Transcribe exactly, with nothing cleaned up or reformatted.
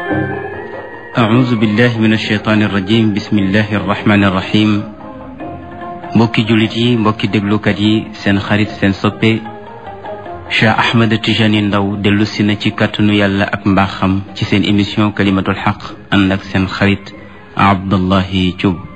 أعوذ بالله من الشيطان الرجيم بسم الله الرحمن الرحيم mbokki jullit yi mbokki déglukat yi seen xarit seen soppe Cheikh Ahmed Tijani Ndaw dellu si na ci kàttanu yàlla ak mbaaxam ci seen émission kalimatul xaq ànd ak seen xarit Abdullahi Thioub